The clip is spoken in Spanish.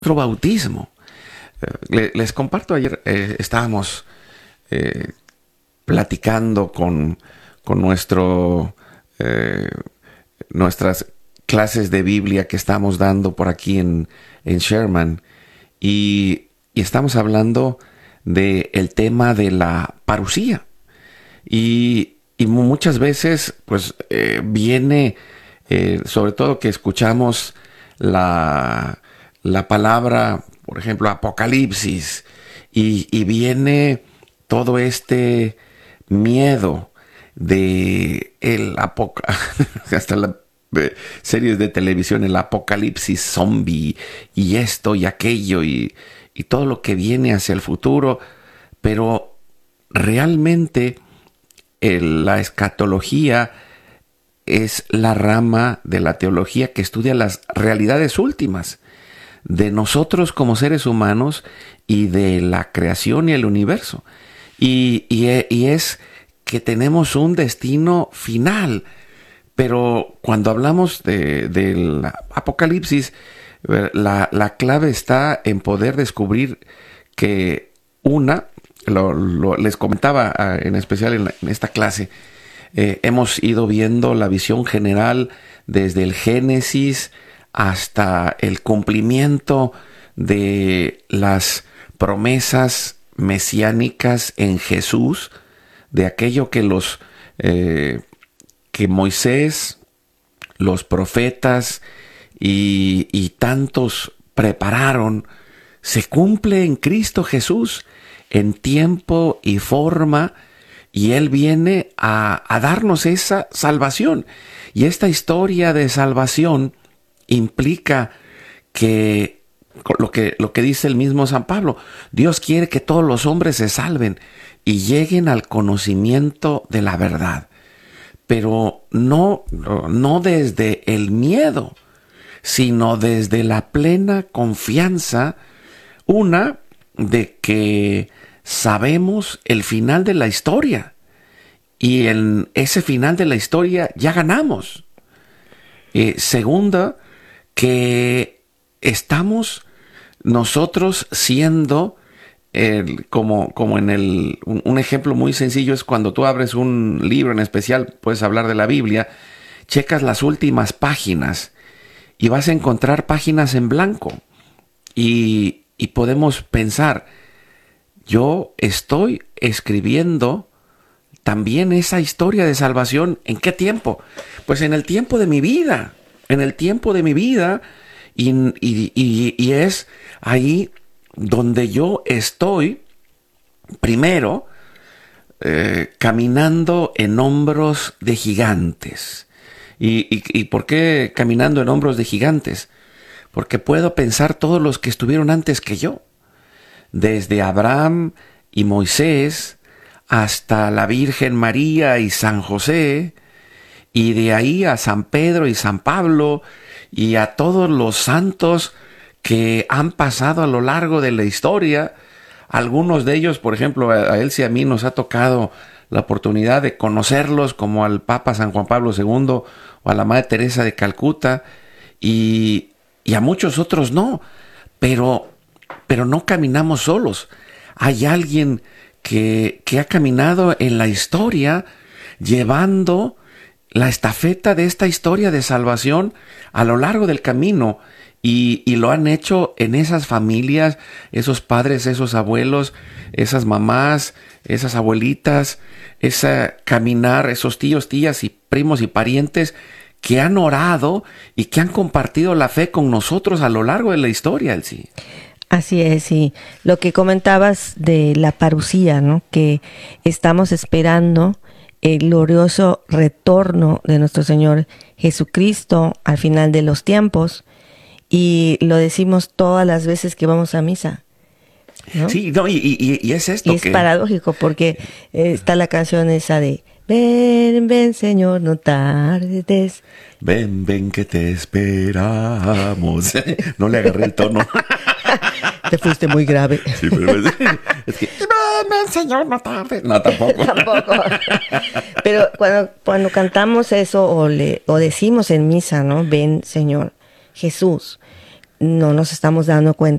nuestro bautismo. Les comparto, ayer estábamos platicando con nuestras clases de Biblia que estamos dando por aquí en Sherman, y estamos hablando del tema de la parusía. Y muchas veces pues viene, sobre todo que escuchamos la palabra, por ejemplo, Apocalipsis, y viene todo este miedo de hasta la series de televisión, el apocalipsis zombie, y esto y aquello, y todo lo que viene hacia el futuro. Pero realmente la escatología es la rama de la teología que estudia las realidades últimas de nosotros como seres humanos y de la creación y el universo. Y es que tenemos un destino final. Pero cuando hablamos del Apocalipsis, la clave está en poder descubrir que les comentaba en especial en esta clase, hemos ido viendo la visión general desde el Génesis hasta el cumplimiento de las promesas mesiánicas en Jesús, de aquello que que Moisés, los profetas y tantos prepararon, se cumple en Cristo Jesús en tiempo y forma, y Él viene a darnos esa salvación. Y esta historia de salvación implica que lo que dice el mismo San Pablo: Dios quiere que todos los hombres se salven y lleguen al conocimiento de la verdad. Pero no desde el miedo, sino desde la plena confianza, de que sabemos el final de la historia, y en ese final de la historia ya ganamos. Segunda, que estamos nosotros siendo, como en un ejemplo muy sencillo es cuando tú abres un libro en especial, puedes hablar de la Biblia, checas las últimas páginas y vas a encontrar páginas en blanco, y podemos pensar: yo estoy escribiendo también esa historia de salvación. ¿En qué tiempo? Pues en el tiempo de mi vida, y es ahí donde yo estoy primero caminando en hombros de gigantes. ¿Y por qué caminando en hombros de gigantes? Porque puedo pensar todos los que estuvieron antes que yo, desde Abraham y Moisés hasta la Virgen María y San José, y de ahí a San Pedro y San Pablo, y a todos los santos que han pasado a lo largo de la historia. Algunos de ellos, por ejemplo, a Elsie y a mí nos ha tocado la oportunidad de conocerlos, como al Papa San Juan Pablo II o a la Madre Teresa de Calcuta, y a muchos otros no, pero no caminamos solos. Hay alguien que ha caminado en la historia llevando la estafeta de esta historia de salvación a lo largo del camino, y lo han hecho en esas familias, esos padres, esos abuelos, esas mamás, esas abuelitas, esos tíos, tías y primos y parientes que han orado y que han compartido la fe con nosotros a lo largo de la historia, Elsie. Así es, y lo que comentabas de la parusía, ¿no? Que estamos esperando el glorioso retorno de nuestro Señor Jesucristo al final de los tiempos, y lo decimos todas las veces que vamos a misa, ¿no? Sí, no, y es esto. Y es paradójico porque está la canción esa de ven, ven, Señor, no tardes. Ven, ven, que te esperamos. No le agarré el tono. Te fuiste muy grave. Sí, pero es que ven, ven, Señor, no tardes. No, tampoco. Tampoco. Pero cuando cantamos eso o decimos en misa, ¿no? Ven, Señor Jesús. no nos estamos dando cuenta